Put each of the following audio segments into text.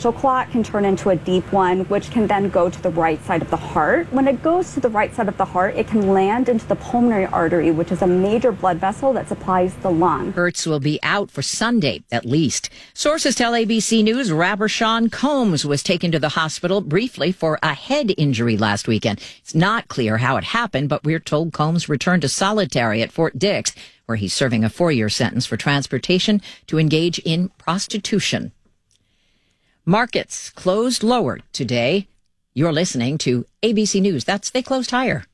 interstitial clot can turn into a deep one, which can then go to the right side of the heart. When it goes to the right side of the heart, it can land into the pulmonary artery, which is a major blood vessel that supplies the lung. Ertz will be out for Sunday, at least. Sources tell ABC News rapper Sean Combs was taken to the hospital briefly for a head injury last weekend. It's not clear how it happened, but we're told Combs returned to solitary at Fort Dix, where he's serving a 4-year sentence for transportation to engage in prostitution. Markets closed lower today. You're listening to ABC News. They closed higher.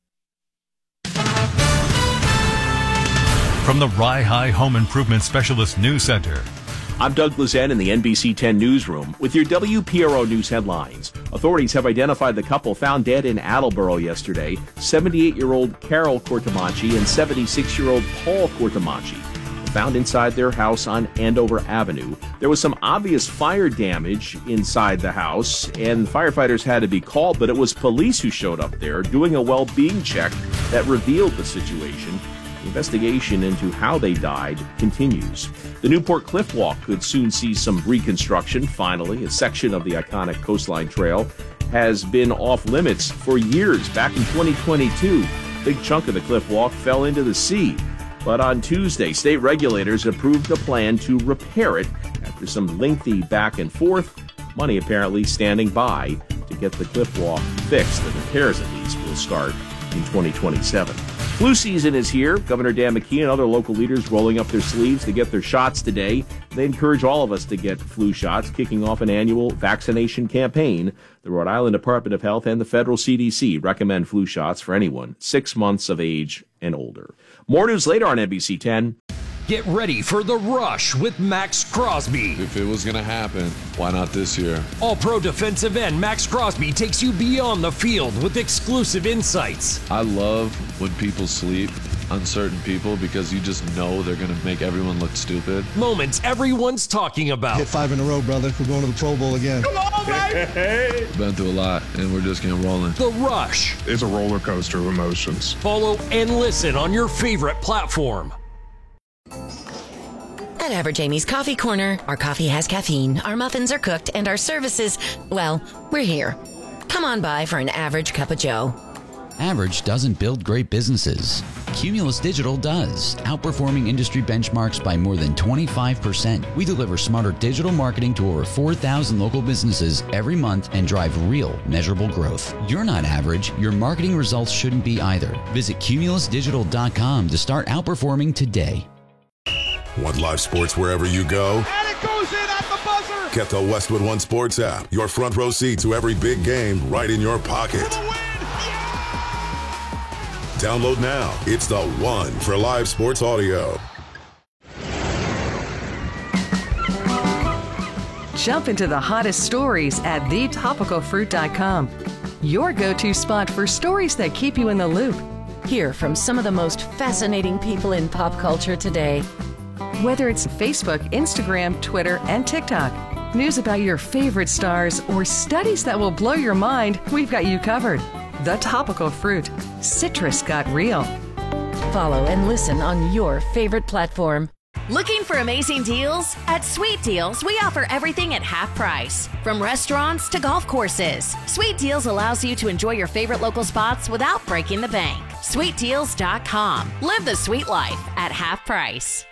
From the Rye High Home Improvement Specialist News Center, I'm Doug Blazan in the NBC 10 newsroom with your WPRO news headlines. Authorities have identified the couple found dead in Attleboro yesterday, 78-year-old Carol Cortamachi and 76-year-old Paul Cortamachi. Found inside their house on Andover Avenue. There was some obvious fire damage inside the house, and firefighters had to be called, but it was police who showed up there doing a well-being check that revealed the situation. The investigation into how they died continues. The Newport Cliff Walk could soon see some reconstruction. Finally, a section of the iconic Coastline Trail has been off limits for years. Back in 2022, a big chunk of the Cliff Walk fell into the sea. But on Tuesday, state regulators approved a plan to repair it after some lengthy back and forth. Money apparently standing by to get the Cliff Walk fixed. The repairs, at least, will start in 2027. Flu season is here. Governor Dan McKee and other local leaders rolling up their sleeves to get their shots today. They encourage all of us to get flu shots, kicking off an annual vaccination campaign. The Rhode Island Department of Health and the federal CDC recommend flu shots for anyone 6 months of age and older. More news later on NBC 10. Get ready for The Rush with Max Crosby. If it was going to happen, why not this year? All-pro defensive end Max Crosby takes you beyond the field with exclusive insights. I love when people sleep on certain people because you just know they're going to make everyone look stupid. Moments everyone's talking about. Hit 5 in a row, brother. We're going to the Pro Bowl again. Come on, baby! Been through a lot, and we're just getting rolling. The Rush. It's a roller coaster of emotions. Follow and listen on your favorite platform. At Average Amy's Coffee Corner, our coffee has caffeine, our muffins are cooked, and our services, well, we're here. Come on by for an average cup of joe. Average doesn't build great businesses. Cumulus Digital does, outperforming industry benchmarks by more than 25%. We deliver smarter digital marketing to over 4,000 local businesses every month and drive real, measurable growth. You're not average. Your marketing results shouldn't be either. Visit cumulusdigital.com to start outperforming today. Want live sports wherever you go? And it goes in at the buzzer! Get the Westwood One Sports app. Your front row seat to every big game right in your pocket. Download now. It's the one for live sports audio. Jump into the hottest stories at thetopicalfruit.com. Your go-to spot for stories that keep you in the loop. Hear from some of the most fascinating people in pop culture today. Whether it's Facebook, Instagram, Twitter, and TikTok, news about your favorite stars, or studies that will blow your mind, we've got you covered. The Topical Fruit. Citrus got real. Follow and listen on your favorite platform. Looking for amazing deals? At Sweet Deals, we offer everything at half price. From restaurants to golf courses, Sweet Deals allows you to enjoy your favorite local spots without breaking the bank. SweetDeals.com. Live the sweet life at half price.